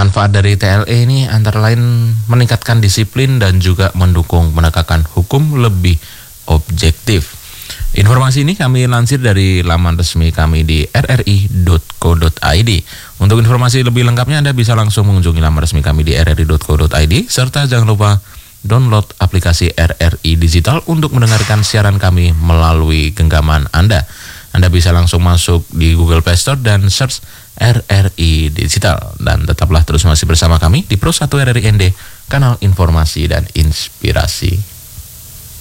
Manfaat dari TLE ini antara lain meningkatkan disiplin dan juga mendukung penegakan hukum lebih objektif. Informasi ini kami lansir dari laman resmi kami di rri.co.id. Untuk informasi lebih lengkapnya Anda bisa langsung mengunjungi laman resmi kami di rri.co.id, serta jangan lupa download aplikasi RRI Digital untuk mendengarkan siaran kami melalui genggaman Anda. Anda bisa langsung masuk di Google Play Store dan search RRI Digital. Dan tetaplah terus masih bersama kami di Pro 1 RRI ND, kanal informasi dan inspirasi.